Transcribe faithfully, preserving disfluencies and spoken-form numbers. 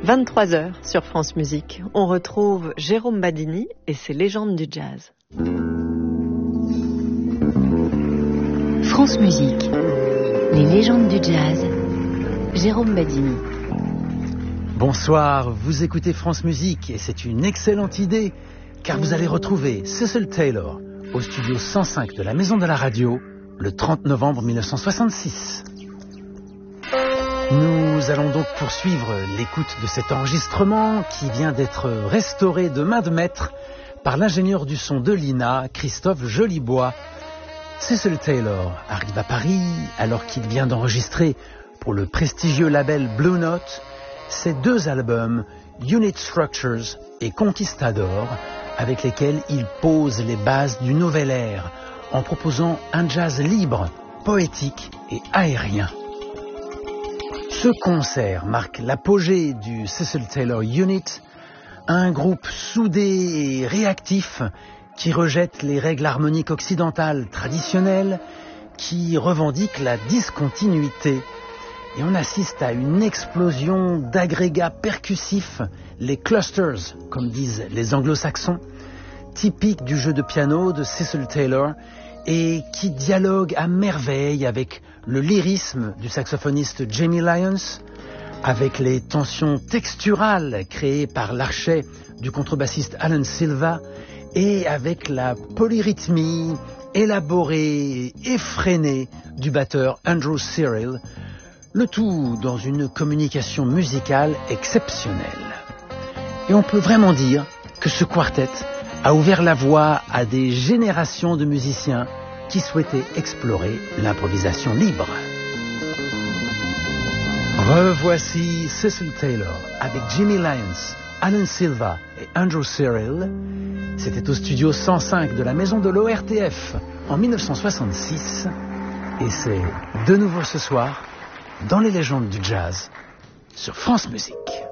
vingt-trois heures sur France Musique. On retrouve Jérôme Badini et ses légendes du jazz. France Musique, les légendes du jazz. Jérôme Badini. Bonsoir, vous écoutez France Musique et c'est une excellente idée car vous allez retrouver Cecil Taylor au studio cent cinq de la Maison de la Radio le trente novembre mille neuf cent soixante-six. Nous allons donc poursuivre l'écoute de cet enregistrement qui vient d'être restauré de main de maître par l'ingénieur du son de l'I N A, Christophe Jolibois. Cecil Taylor arrive à Paris alors qu'il vient d'enregistrer pour le prestigieux label Blue Note ses deux albums Unit Structures et Conquistador, avec lesquels il pose les bases du nouvel ère en proposant un jazz libre, poétique et aérien. Ce concert marque l'apogée du Cecil Taylor Unit, un groupe soudé et réactif qui rejette les règles harmoniques occidentales traditionnelles, qui revendique la discontinuité. Et on assiste à une explosion d'agrégats percussifs, les clusters, comme disent les anglo-saxons, typiques du jeu de piano de Cecil Taylor, et qui dialoguent à merveille avec le lyrisme du saxophoniste Jamie Lyons, avec les tensions texturales créées par l'archet du contrebassiste Alan Silva, et avec la polyrythmie élaborée et effrénée du batteur Andrew Cyril, le tout dans une communication musicale exceptionnelle. Et on peut vraiment dire que ce quartet a ouvert la voie à des générations de musiciens qui souhaitaient explorer l'improvisation libre. Revoici Cecil Taylor avec Jimmy Lyons, Alan Silva et Andrew Cyril. C'était au studio cent cinq de la Maison de l'O R T F en mille neuf cent soixante-six. Et c'est de nouveau ce soir dans les légendes du jazz sur France Musique.